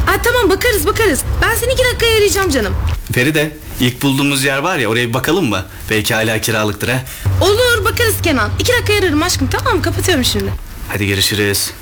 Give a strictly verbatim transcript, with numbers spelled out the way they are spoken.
Aa, tamam bakarız bakarız. Ben seni iki dakikaya arayacağım canım. Feride, ilk bulduğumuz yer var ya, oraya bir bakalım mı? Belki hala kiralıktır ha. Olur bakarız Kenan. İki dakikaya ararım aşkım, tamam mı? Kapatıyorum şimdi. Hadi görüşürüz.